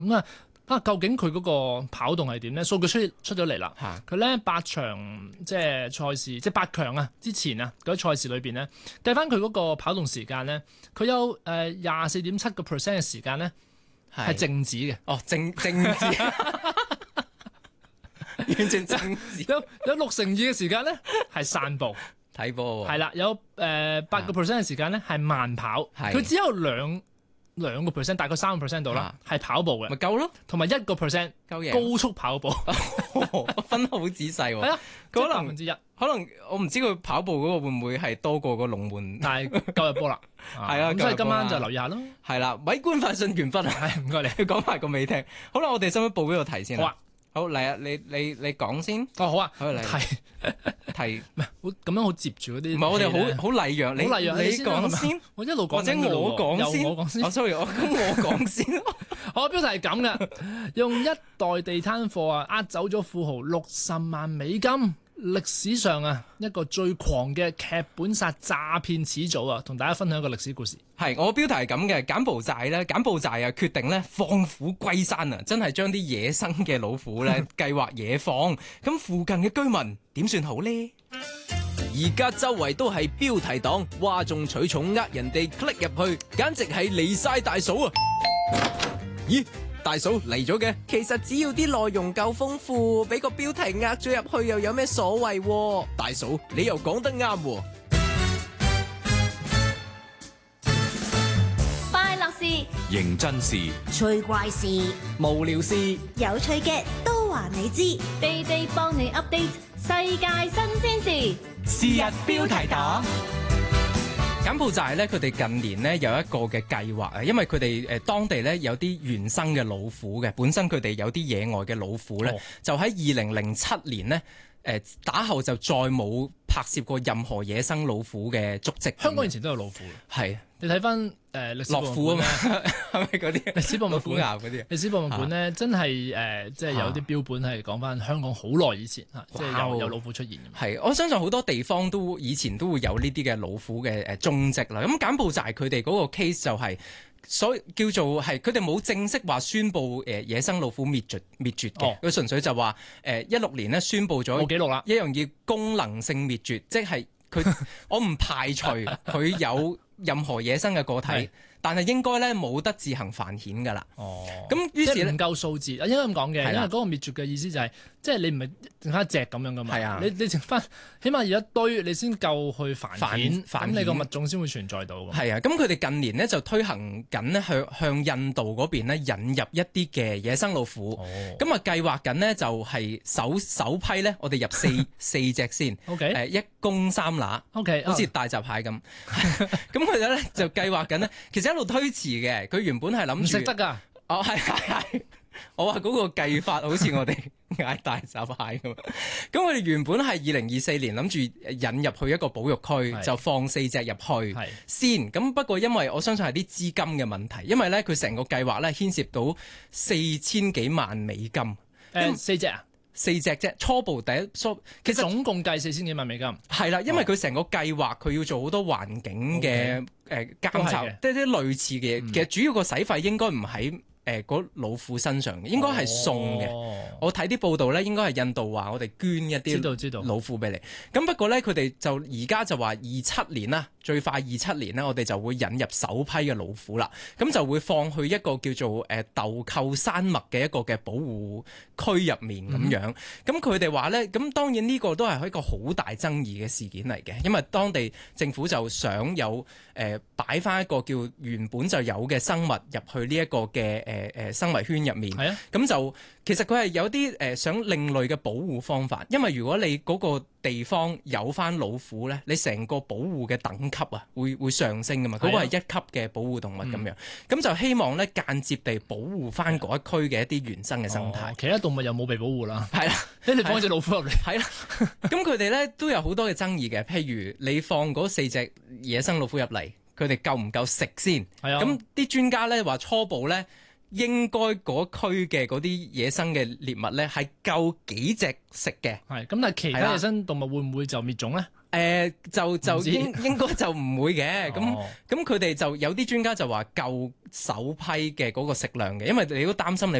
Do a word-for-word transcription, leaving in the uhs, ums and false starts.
咁啊啊，究竟佢嗰個跑動係點咧？數據出出咗嚟啦，佢咧八場即係賽事，即係八強啊之前啊嗰啲賽事裏邊咧，計翻佢嗰個跑動時間咧，佢有誒廿四點七個 percent 嘅時間咧係靜止嘅。 哦，靜靜止。完全靜止。 有有六成二嘅時間咧係散步睇波喎， 係啦，有誒八個 percent 嘅時間咧係慢跑，佢只有兩兩個 percent，大概三個 percent 度啦，係跑步嘅， 咪夠咯， 同埋一個 percent 高速跑步， 分得好仔細喎。 係啊， 可能百分之一， 可能我唔知佢跑步嗰個會唔會係多過個龍門， 但係夠入波啦， 係啊， 咁所以今晚就留意下咯。 係啦，米官發信完畢啊， 係唔該你， 講埋個尾聽。好啦，我哋使唔使報呢個題先啊？ 好啊。 好嚟啊！你你你講先。 哦，好啊。 好嚟提提， 唔係好咁樣好接住嗰啲。 唔係我哋好好禮讓，你好禮讓， 你講先。 我一路講， 或者我講先。 我講先。 哦，sorry，我咁我講先咯。 我標題係咁嘅，用一袋地攤貨啊，呃走咗富豪六十萬美金。歷史上啊，一個最狂嘅劇本殺詐騙始祖啊，同大家分享一個歷史故事。 係我標題係咁嘅，柬埔寨咧，柬埔寨啊決定咧放虎歸山啊，真係將啲野生嘅老虎咧計劃野放。咁附近嘅居民點算好呢？ 而家周圍都係標題黨，嘩眾取寵，呃人哋 click 入去，簡直係離晒大嫂啊！咦？大嫂嚟咗嘅，其實只要啲內容夠豐富，俾個標題呃咗入去又有咩所謂？大嫂，你又講得啱喎。 快樂事、 認真事、 趣怪事、 無聊事、 有趣嘅都話你知，地地幫你 update 世界新鮮事。 是日標題黨。柬埔寨咧，佢哋近年咧有一個嘅計劃啊，因為佢哋誒當地咧有啲原生嘅老虎嘅，本身佢哋有啲野外嘅老虎咧，哦、就喺二零零七年咧誒打後就再冇拍攝過任何野生老虎嘅足跡。 香港以前都有老虎嘅， 係你睇翻誒歷史樂虎啊嘛，係咪嗰啲歷史博物館牙嗰啲？ 歷史博物館咧、啊、真係誒、呃，即係有啲標本係講翻香港好耐以前嚇，啊、即係有有老虎出現嘅。 係，我相信好多地方都以前都會有呢啲嘅老虎嘅誒蹤跡啦。咁柬埔寨佢哋嗰個 case 就係、是。所以叫做係佢哋冇正式話宣佈誒野生老虎滅絕滅絕嘅，佢、哦、純粹就話誒一六年咧宣佈咗冇記錄啦，一樣要功能性滅絕，即係佢我唔排除佢有任何野生嘅個體。但係應該咧冇得自行繁衍㗎啦。哦，咁於是咧唔夠數字，應該咁講嘅，因為嗰個滅絕嘅意思就係、是，即係你唔係剩翻一隻咁樣㗎嘛。係啊，你你剩翻起碼有一堆，你先夠去繁衍，咁你個物種先會存在到。 係啊，咁佢哋近年呢就推行緊咧向向印度嗰邊咧引入一啲嘅野生老虎。哦，咁啊計劃緊呢就係首首批咧，我哋入四四隻先。O K，誒一公三乸。O K，好似大閘蟹咁。咁佢哋咧就計劃緊呢，其實。一路推遲嘅，佢原本係諗住唔食得㗎。 哦，係係係，我話嗰個計法好似我哋嗌大閘蟹咁。咁我哋原本係二零二四年諗住引入去一個保育區，就放四隻入去先。咁不過因為我相信係啲資金嘅問題，因為咧佢成個計劃咧牽涉到四千幾萬美金。誒、 呃，四隻啊？ 四隻啫，初步第一初，其實總共計四千幾萬美金。係啦，因為佢成個計劃佢要做好多環境嘅誒監察，即係啲類似嘅。嗯、其實主要個使費應該唔喺誒嗰老虎身上嘅，應該係送嘅。哦、我睇啲報道咧，應該係印度話我哋捐一啲老虎俾你。咁不過咧，佢哋就而家就話二七年啦，最快二七年咧，我哋就會引入首批嘅老虎啦。咁就會放去一個叫做誒豆蔻山脈嘅一個嘅保護區入面咁樣。咁佢哋話咧，咁當然呢個都係一個好大爭議嘅事件嚟嘅，因為當地政府就想有誒擺翻一個叫原本就有嘅生物入去呢一個嘅誒誒生物圈入面。係啊，咁就其實佢係有啲誒想另類嘅保護方法，因為如果你嗰個地方有翻老虎咧，你成個保護嘅等級啊，會會上升噶嘛。嗰、啊、個係一級嘅保護動物咁樣，咁、嗯、就希望咧間接地保護翻嗰一區嘅一啲原生嘅生態、哦。其他動物又冇被保護啦。係啦、啊，你放隻老虎入嚟。係啦、啊，咁佢哋咧都有好多嘅爭議嘅。譬如你放嗰四隻野生老虎入嚟，佢哋夠唔夠食先？係啊。咁啲專家咧話初步咧，應該嗰區嘅嗰啲野生嘅獵物咧係夠幾隻食嘅。係。咁但係其他野生動物會唔會就滅種咧？ 誒就就應應該就唔會嘅，咁咁佢哋就有啲專家就話夠首批嘅嗰個食量嘅，因為你都擔心你